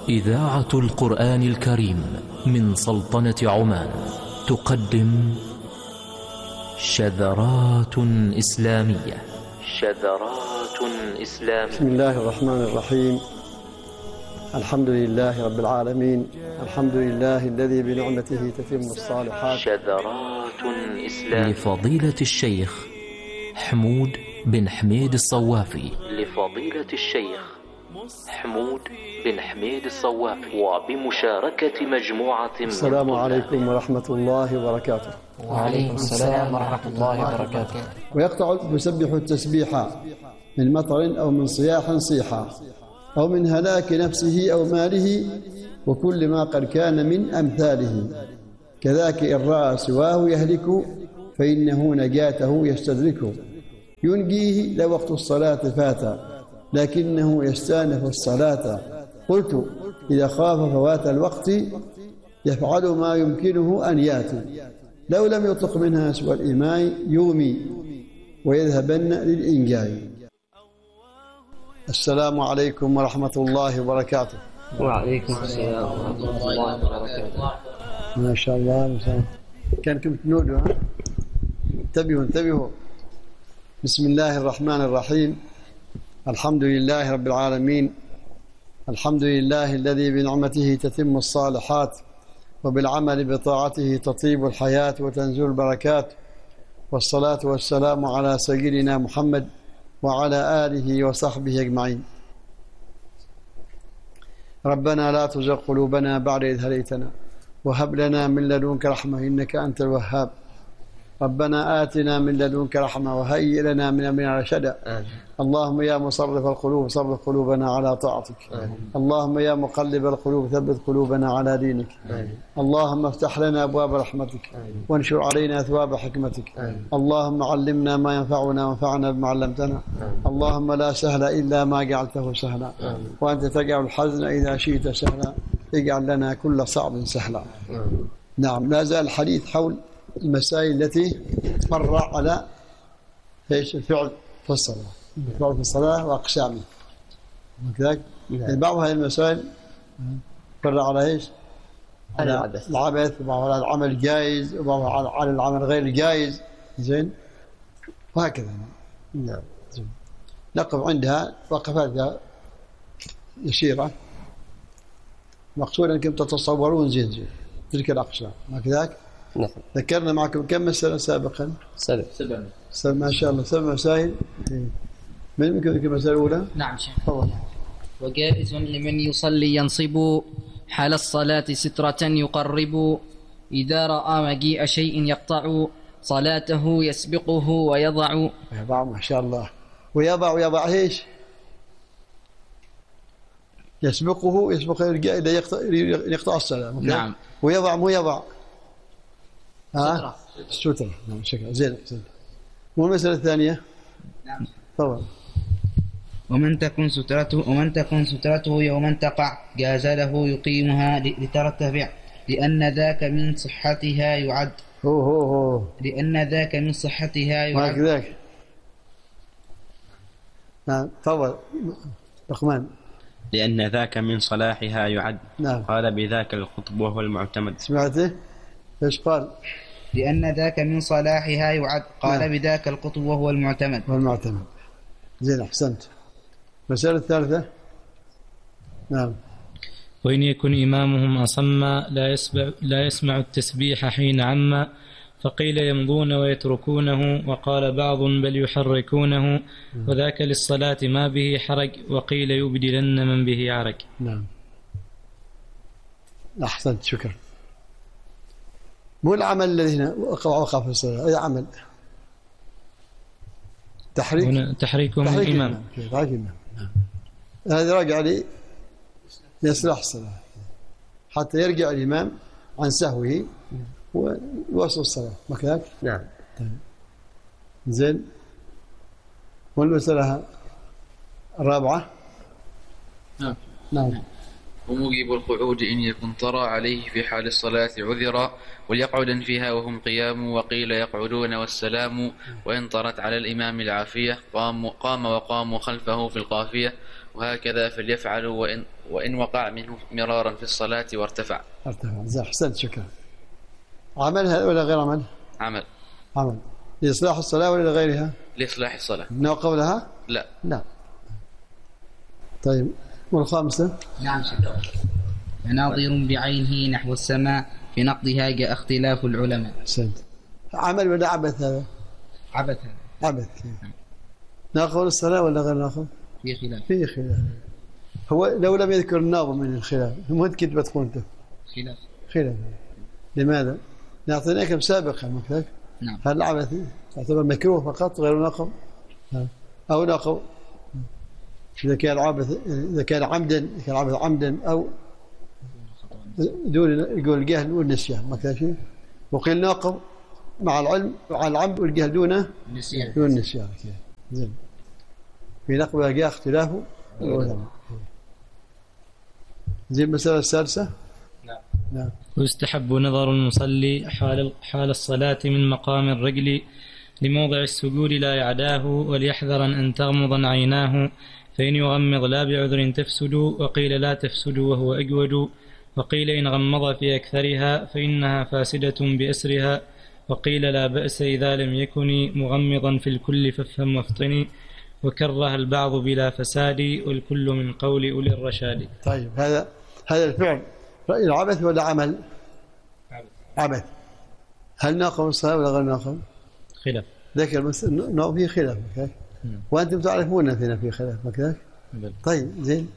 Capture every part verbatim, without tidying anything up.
إذاعة القرآن الكريم من سلطنة عمان تقدم شذرات إسلامية. شذرات إسلامية. بسم الله الرحمن الرحيم. الحمد لله رب العالمين، الحمد لله الذي بنعمته تتم الصالحات. شذرات إسلامية لفضيلة الشيخ حمود بن حميد الصوافي. لفضيلة الشيخ حمود بن حميد الصوافي وبمشاركة مجموعة. السلام عليكم ورحمة الله وبركاته. وعليكم السلام ورحمة الله وبركاته. ويقطع المسبح التسبيح من مطر أو من صياح صيحا أو من هلاك نفسه أو ماله وكل ما قد كان من أمثاله، كذاك إن رأى سواه يهلك فإنه نجاته يستدرك، ينجيه لوقت الصلاة فات لكنه يستانف الصلاة، قلت إذا خاف فوات الوقت يفعل ما يمكنه أن يأتي، لو لم يطق منها سوى الإماء يغمي ويذهبن للإنجاء. السلام عليكم ورحمة الله وبركاته. وعليكم السلام ورحمة الله وبركاته. ما شاء الله ما شاء الله. كانكم تنودوا، انتبهوا انتبهوا. بسم الله الرحمن الرحيم. الحمد لله رب العالمين، الحمد لله الذي بنعمته تتم الصالحات وبالعمل بطاعته تطيب الحياة وتنزل البركات، والصلاة والسلام على سيدنا محمد وعلى آله وصحبه أجمعين. ربنا لا تزغ قلوبنا بعد إذ هديتنا وهب لنا من لدنك رحمة إنك أنت الوهاب. ربنا آتنا من لدنك رحمة وهيئ لنا من أمرنا رشدا. اللهم يا مصرف القلوب صرف قلوبنا على طاعتك. اللهم يا مقلب القلوب ثبت قلوبنا على دينك. اللهم افتح لنا أبواب رحمتك وانشر علينا أثواب حكمتك. اللهم علمنا ما ينفعنا وانفعنا بما علمتنا. اللهم لا سهل إلا ما جعلته سهلا وأنت تجعل الحزن إذا شئت سهلا، اجعل لنا كل صعب سهلا. نعم، لا زال الحديث حول المسائل التي تفرع على ايش؟ الفعل في الصلاة، الفعل في الصلاة وأقسامه وكذلك. بعض هذه المسائل تفرع على ايش؟ على العبث، العبث، وبعض على العمل الجائز، وبعض على العمل غير الجائز، زين، وهكذا. نعم، نقف عندها وقفات يسيرة مقصود أنكم تتصورون زين زين تلك الأقسام، وكذلك. نعم. ذكرنا معكم كم مسألة سابقا؟ سبع. سبع ما شاء الله، سبع مسائل. من يمكن ذكر المسألة الأولى؟ نعم شيخ. تفضل. وجائز لمن يصلي ينصب حال الصلاة سترة يقرب، إذا رأى مجيء شيء يقطع صلاته يسبقه ويضع. يضع ما شاء الله. ويضع يضع ايش؟ يسبقه يسبق إذا يقطع, يقطع الصلاة. نعم. ويضع مو يضع. سترة. سترة. نعم شكرا. زين زين. والمسألة الثانية؟ نعم. تفضل. ومن تكن سترته ومن تكن سترته يوما تقع جاز له يقيمها لترتفع، لأن ذاك من صحتها يعد. هو هو هو. لأن ذاك من صحتها يعد. وهكذاك. نعم تفضل رقمان. لأن ذاك من صلاحها يعد. نعم. قال بذاك الخطب وهو المعتمد. سمعته؟ ايش قال؟ لأن ذاك من صلاحها يعد. قال نعم. بذاك القطب وهو المعتمد. وهو المعتمد. زين، أحسنت. المسألة الثالثة. نعم. وإن يكن إمامهم أصم لا يسمع, لا يسمع التسبيح حين عم، فقيل يمضون ويتركونه، وقال بعض بل يحركونه، وذاك للصلاة ما به حرج، وقيل يبدلن من به عرج. نعم، أحسنت، شكرا. مو العمل الذي هنا وقع في الصلاة، أي عمل؟ تحريك تحريكهم تحريك الإمام. تحريك الإمام. نعم. هذا راجع لي يصلح الصلاة حتى يرجع الإمام عن سهوه ويوصل الصلاة، ما كذلك؟ نعم. طيب. زين. والمسألة الرابعة. نعم. نعم. ومجيب القعود إن يكن طرى عليه في حال الصلاة عذرا، وليقعدن فيها وهم قيام، وقيل يقعدون والسلام، وإن طرت على الإمام العافية قام, قام وقاموا خلفه في القافية، وهكذا فليفعلوا وإن, وإن وقع منه مرارا في الصلاة وارتفع. ارتفع. زين، أحسنت، شكرا. عملها ولا غير عمل؟ عمل. عمل لإصلاح الصلاة ولا لغيرها؟ لإصلاح الصلاة. إنه قبلها؟ لا. لا. طيب، والخامسة؟ نعم شكرا. ناظر بعينه نحو السماء في نقضها جاء اختلاف العلماء. أحسنت. عمل ولا عبث هذا؟ عبث. عبث. ناقض الصلاة ولا غير ناقض؟ في خلاف. في خلاف. هو لو لم يذكر الناظم من الخلاف ممكن كتبة تكون خلاف. خلاف. لماذا؟ نعطيناك سابقا مثلك. نعم. هل العبث يعتبر مكروه فقط غير ناقض؟ أو ناقض إذا كان عبث، إذا كان عمدا، إذا كان عبث عمدا أو دون يقول الجهل والنسيان ما كان شيء. وقيل ناقض مع العلم على العمد والجهل دون النسيان. دون النسيان. زين. في نقضها جاء اختلاف العلماء. زي المسألة الثالثة. نعم. نعم. ويستحب نظر المصلي حال حال الصلاة من مقام الرجل لموضع السجود لا يعداه، وليحذر أن تغمض عيناه، فإن يغمض لا بعذر تفسد، وقيل لا تفسد وهو أجود، وقيل إن غمض في أكثرها فإنها فاسدة بأسرها، وقيل لا بأس إذا لم يكن مغمضا في الكل فافهم وافطني، وكره البعض بلا فساد، والكل من قول أولي الرشاد. طيب، هذا هذا الفعل العبث ولا عمل؟ عبث. عبث. هل ناقض الصلاة ولا غير ناقض؟ خلاف. ذكر بس انه في خلاف. وانتم تعرفون ان في خلاف كذلك. طيب، زين.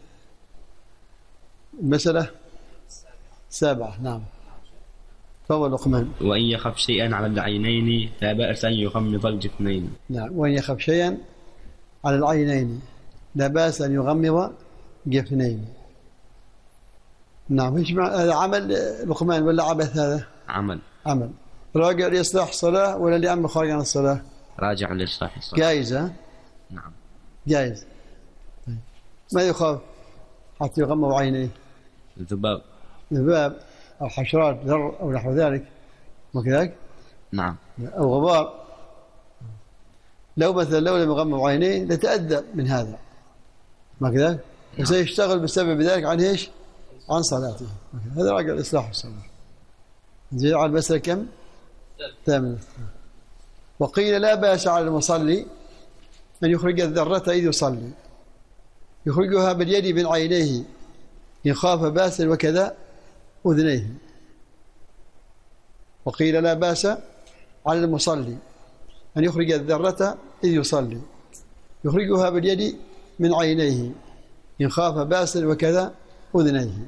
المسألة السابعة. نعم. فهو لقمان. وإن يخف شيئا على العينين لا بأس أن يغمض الجفنين. نعم. وإن يخف شيئا على العينين لا بأس أن يغمض جفنين. نعم. ايش هذا عمل لقمان ولا عبث هذا؟ عمل. عمل. راجع لإصلاح الصلاة ولا لأمر خارج عن الصلاة؟ راجع لإصلاح الصلاة. جائز. ها؟ نعم. جائز. طيب. ما يخاف حتى يغمض عينيه؟ الذباب. ذباب أو حشرات ذر أو نحو ذلك وكذلك. نعم. أو غبار. لو مثلا لو لم يغمض عينيه لتأدى من هذا ما كذلك. نعم. وسيشتغل بسبب ذلك عن ايش؟ عن صلاته. هذا راجع إصلاح الصلاة. زين. على المسألة كم؟ ثامنة. وقيل لا بأس على المصلي أن يخرج الذرة إذ يصلي، يخرجها باليد من عينيه إن خاف باسا وكذا أذنيه. وقيل لا بأس على المصلي أن يخرج الذرة إذ يصلي، يخرجها باليد من عينيه إن خاف باسا وكذا أذنيه.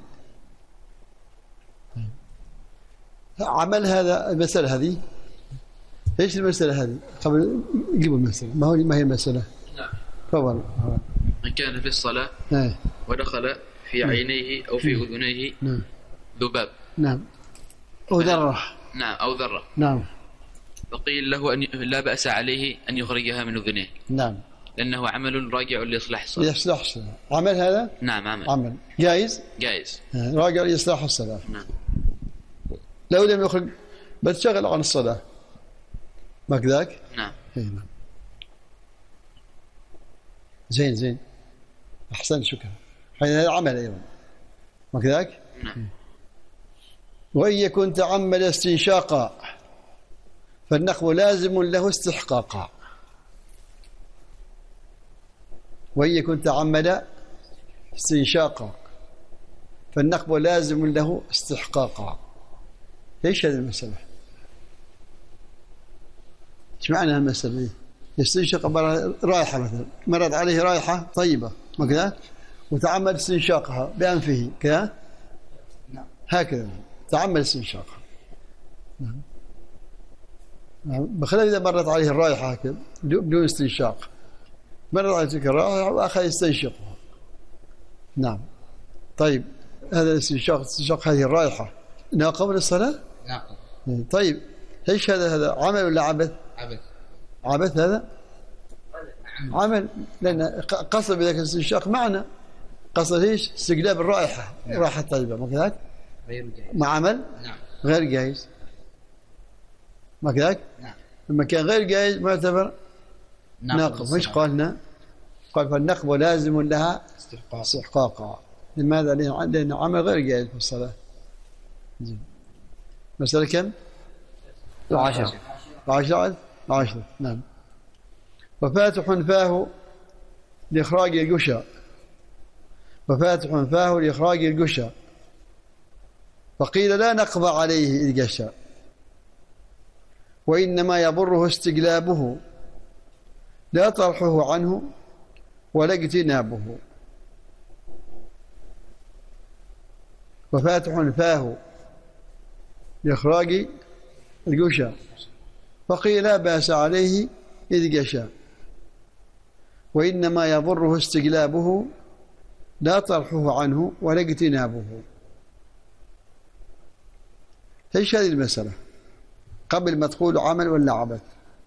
عمل هذا المسألة هذه. ايش المسألة هذه؟ قبل جيبوا المسألة. ما هو ما هي المسألة؟ نعم. تفضل. من كان في الصلاة نعم. ودخل في عينيه أو في أذنيه نعم. ذباب. نعم. أو ذرة. نعم. أو ذرة. نعم. فقيل له أن لا بأس عليه أن يخرجها من أذنيه. نعم. لأنه عمل راجع لإصلاح الصلاة. لإصلاح الصلاة. عمل هذا؟ نعم. عمل. عمل جائز؟ جائز. راجع لإصلاح الصلاة. نعم. لو لم يخرج بتشغل عن الصلاة ما كذاك؟ نعم. نعم. زين زين. أحسن، شكرا. هذا عمل أيضا ما كذاك؟ نعم. وإن يكن تعمد استنشاقا فالنقض لازم له استحقاقا. وإن يكن تعمد استنشاقا فالنقض لازم له استحقاقا. ايش هذه المسألة؟ ايش معنى المسألة؟ يستنشق رائحة مثلا، مرت عليه رائحة طيبة ما كذا وتعمد استنشاقها بأنفه كذا. نعم. هكذا تعمد استنشاقها. نعم. بخلاف إذا مرت عليه الرائحة هكذا بدون استنشاق، مرت عليه تلك الرائحة وأخذ يستنشقها. نعم. طيب، هذا الاستنشاق استنشاق هذه الرائحة ناقض للصلاة؟ ناقض. طيب، ايش هذا؟ هذا عمل ولا عبث؟ عبث. عبث هذا؟ عمل، لأن قصد بذلك الاستنشاق معنى قصد ايش؟ استجلاب الرائحة. نعم. رائحة طيبة ما كذلك؟ غير جائز. مع عمل؟ نعم. غير جائز ما كذلك؟ نعم. لما كان غير جائز معتبر ناقض. مش قالنا؟ قال فالنقض لازم لها استحقاق. استحقاقا. لماذا؟ لأن عمل غير جائز في الصلاة. مسألة كم؟ عشرة عشرة عشرة نعم. وفاتح فاه لإخراج القشا، وفاتح فاه لإخراج القشا، فقيل لا نقضى عليه إذ قشى، وإنما يضره استجلابه لا طرحه عنه ولا اجتنابه. وفاتح فاه لإخراج القشا، فقيل لا بأس عليه إذ قشى، وإنما يضره استجلابه لا طرحه عنه ولا اجتنابه. ايش هذه المسألة؟ قبل ما تقول عمل ولا عبث؟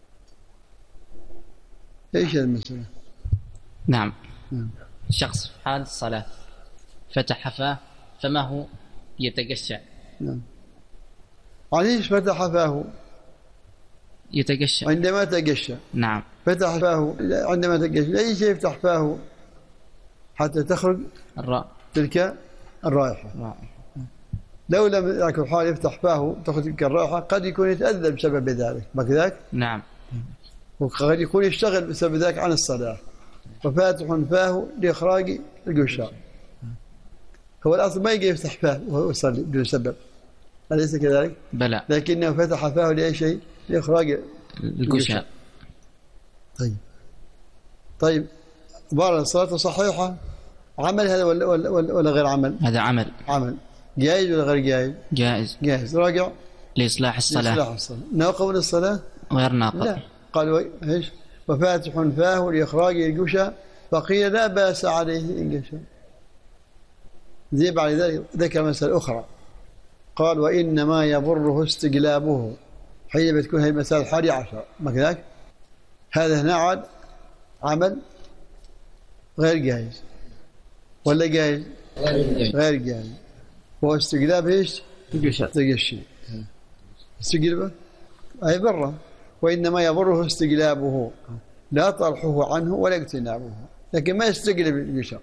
ايش هذه المسألة؟ نعم. نعم. شخص في حال الصلاة فتح فاه فمه يتقشع. نعم. عليش فتح فاه؟ يتقشع عندما تقشع. نعم. فتح فاه عندما تقشع، أي شيء يفتح فاه حتى تخرج الراء تلك الرائحة. رائحة. لو لم يكن الحال يفتح فاه تخرج تلك الرائحة قد يكون يتأذى بسبب ذلك، ما كذلك؟ نعم. وقد يكون يشتغل بسبب ذلك عن الصلاة. وفاتح فاه لإخراج القشا، هو الأصل ما يجي يفتح فاه وهو يصلي بدون سبب، أليس كذلك؟ بلى. لكنه فتح فاه لأي شيء؟ لإخراج القشا. طيب طيب بعد الصلاة صحيحة، عمل هذا ولا, ولا, ولا غير عمل؟ هذا عمل. عمل جائز ولا غير جائز؟ جائز. جائز. راجع لإصلاح الصلاة. لإصلاح الصلاة. ناقض للصلاة؟ غير ناقض. لا. قالوا ايش؟ وفاتح فاه لإخراج القشا، فقيل لا بأس عليه إن قشا. زي بعد ذلك ذكر مسألة أخرى، قال وإنما يضره استجلابه، حين بتكون هذه المسألة الحادية عشر، ما كذلك؟ هذا هنا عاد عمل غير جائز ولا جائز؟ غير جائز. وهو استجلاب ايش؟ القشا. تقشي استجلابه أي برا. وإنما يضره استجلابه لا طرحه عنه ولا اجتنابه، لكن ما يستجلب القشا،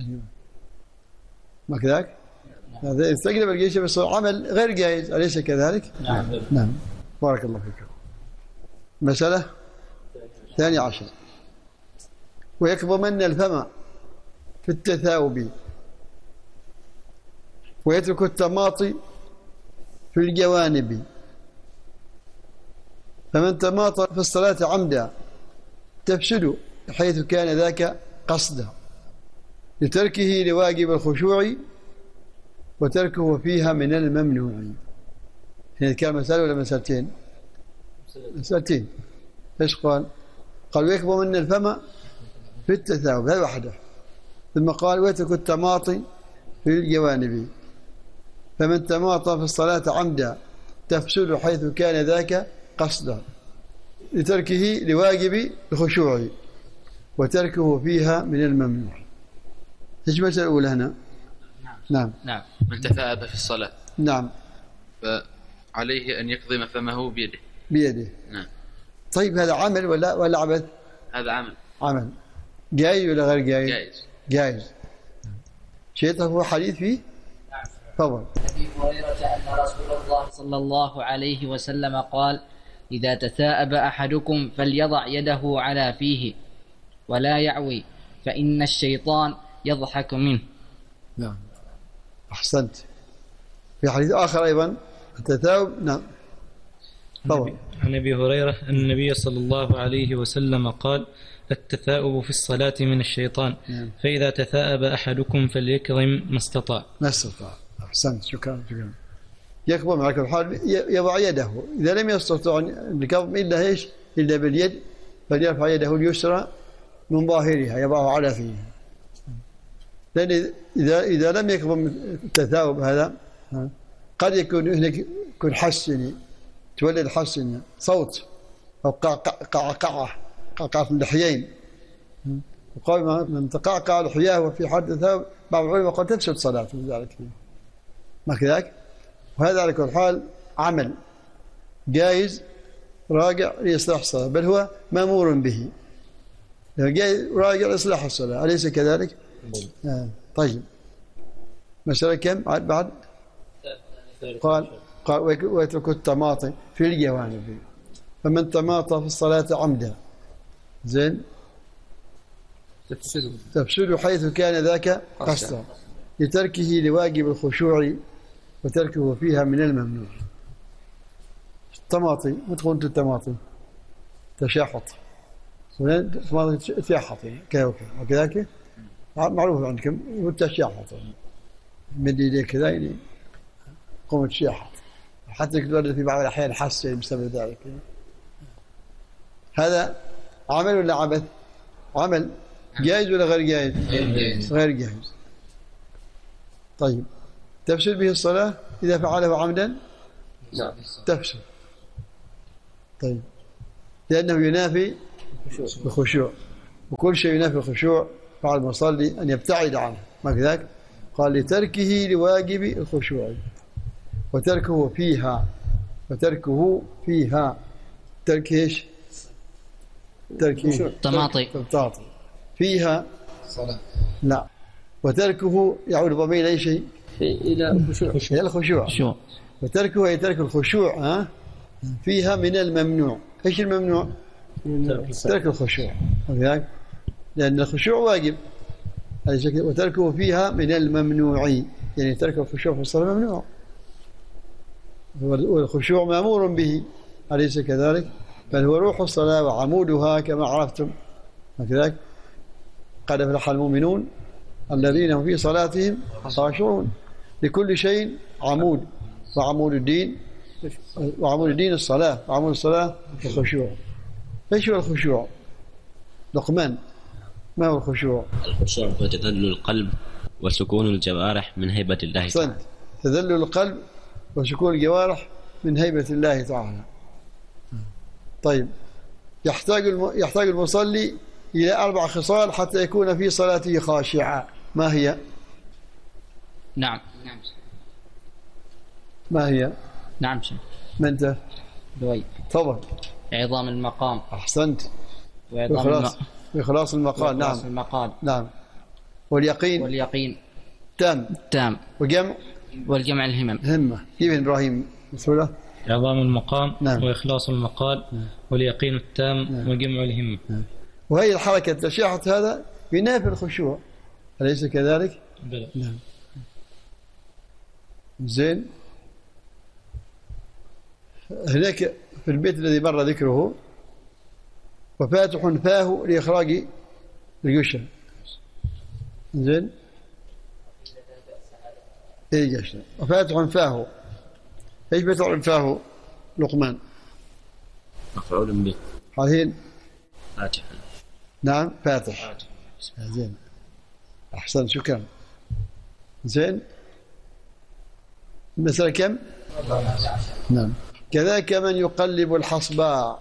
ما كذلك؟ هذا يستجلب القشا بس عمل غير جائز، أليس كذلك؟ نعم. نعم. بارك الله فيكم. مسألة ثانية عشر، ويكظمن الفم في التثاؤب ويترك التماطي في الجوانب، فمن تماطى في الصلاة عمدا تفسد حيث كان ذاك قصدا، لتركه لواجب الخشوع وتركه فيها من الممنوع. هنا كان مسألة ولا مسألتين؟ مسألتين. ايش قال؟ قال ويكظمن الفم في التثاؤب، هذا وحده. ثم قال ويترك التماطي في الجوانب، فمن تماطى في الصلاة عمدا تفسد حيث كان ذاك قصدا، لتركه لواجب الخشوع وتركه فيها من الممنوع. ايش المسألة الأولى هنا؟ نعم. نعم. من تثاءب في الصلاة نعم فعليه أن يكظم فمه بيده. بيده. نعم. طيب هذا عمل ولا ولا عبث؟ هذا عمل. عمل جائز ولا غير جائز؟ جائز. جائز. شيء هو حديث فيه؟ نعم. تفضل. أبي هريرة أن رسول الله صلى الله عليه وسلم قال: إذا تثاءب أحدكم فليضع يده على فيه ولا يعوي، فإن الشيطان يضحك منه. نعم. أحسنت. في حديث آخر أيضا التثاؤب. نعم. تفضل. عن أبي هريرة أن النبي صلى الله عليه وسلم قال: التثاؤب في الصلاة من الشيطان، نعم. فإذا تثاءب أحدكم فليكظم ما استطاع. ما استطاع. أحسنت. شكرا شكرا. يكظم على كل حال، يضع يده، إذا لم يستطع الكظم إلا إيش؟ إلا باليد، فليرفع يده اليسرى من ظاهرها يضعها على فيه، لأن إذا إذا لم يكظم التثاؤب هذا قد يكون هناك يكون حسن، تولد حسن صوت أو قعقعة قعقعة اللحيين، وقال من تقعقع لحياه وفي حد التثاؤب بعض العلماء قال تفسد صلاته ذلك، ما كذلك؟ وهذا على كل حال عمل جائز راجع لإصلاح الصلاة، بل هو مأمور به، راجع لإصلاح الصلاة، أليس كذلك؟ آه. طيب مسألة كم بعد؟ قال قال ويترك التماطي في الجوانب. فمن تماطى في الصلاة عمدا زين تفسده تفسد حيث كان ذاك قصدا لتركه لواجب الخشوع وتركه فيها من الممنوع. التماطي متقون التماطي تشاحط تماطي تشاحط وكذلك معروف عندكم والتشاحط مد يديك كذا يعني قوم تشاحط حتى يقدر في بعض الأحيان حس بسبب ذلك. هذا عمل ولا عبث؟ عمل جائز ولا غير جائز؟ غير جائز. طيب تفسد به الصلاة إذا فعله عمدا؟ نعم تفسد. طيب لأنه ينافي الخشوع وكل شيء ينافي الخشوع فعلى المصلي أن يبتعد عنه ما كذلك؟ قال لتركه لواجب الخشوع وتركه فيها وتركه فيها ترك ايش؟ ترك تماطي تماطي فيها صلاة لا وتركه يعود ضمير أي شيء إلى الخشوع إلى الخشوع وتركه هي ترك الخشوع ها فيها من الممنوع. ايش الممنوع؟ ترك الخشوع وذلك لأن الخشوع واجب وتركه فيها من الممنوع يعني ترك الخشوع في الصلاة ممنوع والخشوع مأمور به أليس كذلك؟ بل هو روح الصلاة وعمودها كما عرفتم كذلك قد أفلح المؤمنون الذين هم في صلاتهم خاشعون. لكل شيء عمود وعمود الدين وعمود الدين الصلاة وعمود الصلاة الخشوع. ايش هو الخشوع؟ لقمان ما هو الخشوع؟ الخشوع هو تذلل القلب وسكون الجوارح من هيبة الله تعالى. تذلل القلب وسكون الجوارح من هيبة الله تعالى. طيب يحتاج يحتاج المصلي إلى أربع خصال حتى يكون في صلاته خاشعا. ما هي؟ نعم نعم ما هي؟ نعم شيخ. من أنت؟ دوي. تفضل. عظام المقام. أحسنت. وإخلاص إخلاص المقال. نعم. المقال. نعم. واليقين. واليقين. تام. تام. وجمع. والجمع الهمم. همة. كيف إبراهيم؟ بسهولة. عظام المقام. نعم. وإخلاص المقال. نعم. واليقين التام. نعم. وجمع الهمة. نعم. وهي الحركة التشاحط هذا ينافي الخشوع أليس كذلك؟ بلى. نعم. زين. هناك في البيت الذي مر ذكره وفاتح فاه لإخراج الجشة. زين. ايه جشة وفاتح فاه. ايش بتعرف فاه لقمان؟ مفعول به. حين فاتح. نعم فاتح. زين. أحسن شكرا. زين. المسألة كم؟ نعم. كذاك من يقلب الحصباء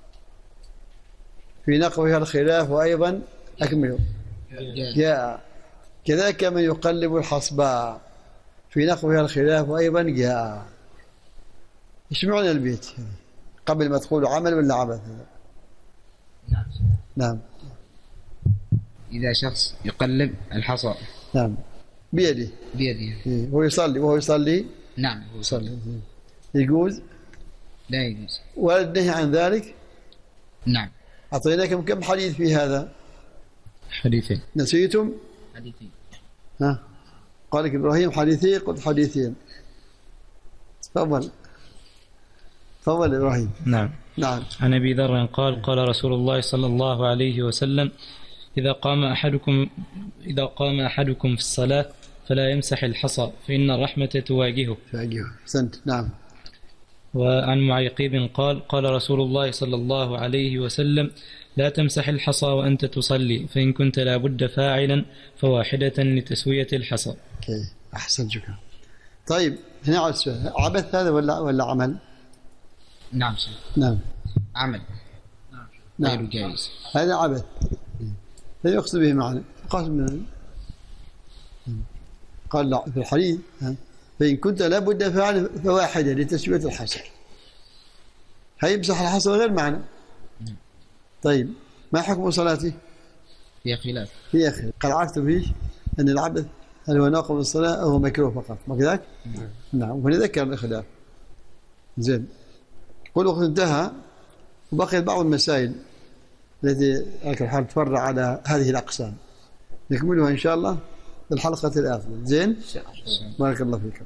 في نقوها الخلاف وأيضا أكملوا جاء. كذاك من يقلب الحصباء في نقوها الخلاف وأيضا جاء. إيش معنى البيت قبل ما تقول عمل ولا عبث؟ نعم نعم. إذا شخص يقلب الحصى نعم بيده بيده هو يصلي وهو يصلي نعم هو يصلي يجوز لا يجوز ورد نهي عن ذلك. نعم. أعطيناكم كم حديث في هذا؟ حديثين. نسيتم؟ حديثين. ها قال لك إبراهيم حديثين قلت حديثين. تفضل تفضل إبراهيم. نعم. نعم. عن أبي ذر قال قال رسول الله صلى الله عليه وسلم إذا قام أحدكم إذا قام أحدكم في الصلاة فلا يمسح الحصى فإن الرحمة تواجهه. تواجهه. أحسنت. نعم. وعن معيقيب قال قال رسول الله صلى الله عليه وسلم لا تمسح الحصى وأنت تصلي فإن كنت لابد فاعلا فواحدة لتسوية الحصى. أوكي. أحسن شكرا. طيب هنا على السؤال عبث هذا ولا ولا عمل؟ نعم سيد. نعم عمل. نعم. غير جائز. هذا عبث لا يقصد به معنى قاسم قال لا في الحديث فإن كنت لابد فاعلا فواحدة لتسوية الحصى. هيمسح الحصى غير معنى. طيب ما حكم صلاته؟ فيها خلاف. فيها خلاف. قال عرفت فيه أن العبث هل هو ناقض الصلاة أو هو مكروه فقط؟ ما كذلك؟ نعم. وهنا ذكر الخلاف. زين. كل وقت انتهى وبقيت بعض المسائل التي على كل حال تفرع على هذه الأقسام نكملها إن شاء الله في الحلقة الآخرة. زين؟ بارك الله فيكم.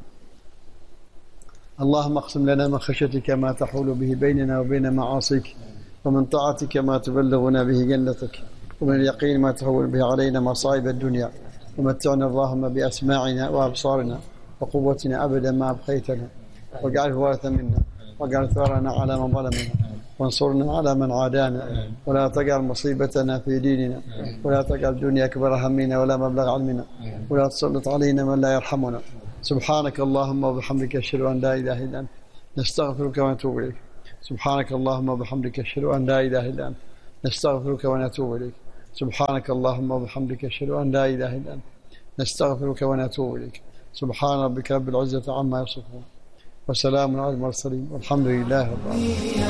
اللهم اقسم لنا من خشيتك ما تحول به بيننا وبين معاصيك، ومن طاعتك ما تبلغنا به جنتك، ومن اليقين ما تهون به علينا مصائب الدنيا، ومتعنا اللهم بأسماعنا وأبصارنا وقوتنا أبدا ما أبقيتنا، واجعله وارثا منا، واجعل ثارنا على من ظلمنا، وانصرنا على من عادانا، ولا تجعل مصيبتنا في ديننا، ولا تجعل الدنيا أكبر همنا ولا مبلغ علمنا، ولا تسلط علينا من لا يرحمنا. سبحانك اللهم وبحمدك أشهد أن لا إله إلا أنت نستغفرك ونتوب إليك. سبحانك اللهم وبحمدك أشهد أن لا إله إلا أنت نستغفرك ونتوب إليك. سبحانك اللهم وبحمدك أشهد أن لا إله إلا أنت نستغفرك ونتوب إليك. سبحان ربك رب العزة عما يصفون، وسلام على المرسلين، والحمد لله رب العالمين.